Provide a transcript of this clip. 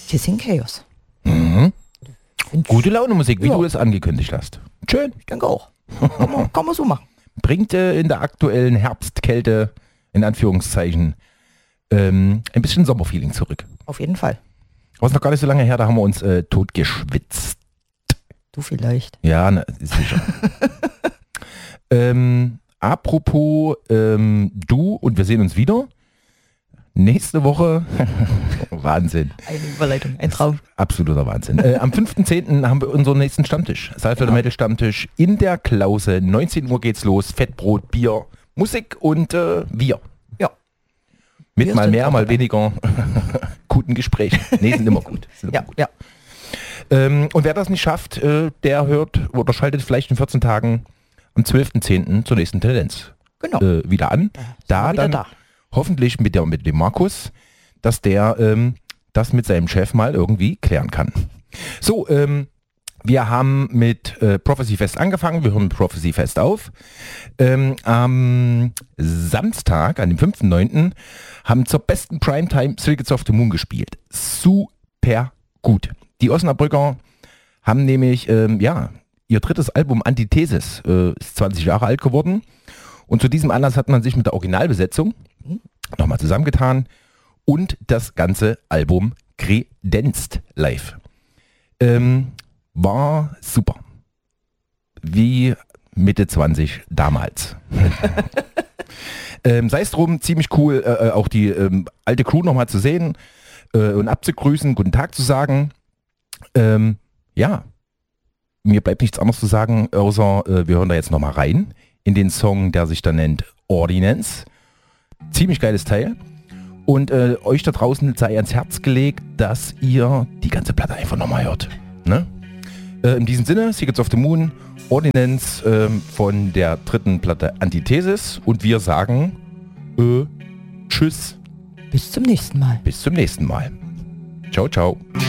Kissing Chaos. Mhm. Gute Laune Musik, wie Ja. du es angekündigt hast. Schön. Ich denke auch. Kann man so machen. Bringt in der aktuellen Herbstkälte, in Anführungszeichen, ein bisschen Sommerfeeling zurück. Auf jeden Fall. Aber ist noch gar nicht so lange her, da haben wir uns totgeschwitzt. Du vielleicht. Ja, ne, ist sicher. Apropos du und wir sehen uns wieder. Nächste Woche, Wahnsinn. Eine Überleitung, ein Traum. Absoluter Wahnsinn. Am 5.10. haben wir unseren nächsten Stammtisch. Saalfelder Metal Stammtisch in der Klause. 19 Uhr geht's los. Fettbrot, Bier, Musik und wir. Ja. Mit Wir mal sind mehr, auch mal dabei. weniger guten Gesprächen. Nee, sind immer gut. Sind immer Ja, gut. ja. Und wer das nicht schafft, der hört oder schaltet vielleicht in 14 Tagen am 12.10. zur nächsten Tendenz Genau. wieder an. Da wir wieder dann da. hoffentlich mit dem Markus, dass der das mit seinem Chef mal irgendwie klären kann. So, wir haben mit Prophecy Fest angefangen, wir hören mit Prophecy Fest auf. Am Samstag, an dem 5.9., haben zur besten Primetime Three Kids of the Moon gespielt. Super gut. Die Osnabrücker haben nämlich, ihr drittes Album Antithesis ist 20 Jahre alt geworden. Und zu diesem Anlass hat man sich mit der Originalbesetzung nochmal zusammengetan und das ganze Album kredenzt live. War super. Wie Mitte 20 damals. Sei es drum, ziemlich cool, auch die alte Crew nochmal zu sehen und abzugrüßen, guten Tag zu sagen. Ja, mir bleibt nichts anderes zu sagen, außer wir hören da jetzt nochmal rein in den Song, der sich dann nennt Ordinance. Ziemlich geiles Teil. Und euch da draußen sei ans Herz gelegt, dass ihr die ganze Platte einfach nochmal hört. Ne? In diesem Sinne, Secrets of the Moon, Ordinance von der dritten Platte Antithesis. Und wir sagen tschüss. Bis zum nächsten Mal. Bis zum nächsten Mal. Ciao, ciao.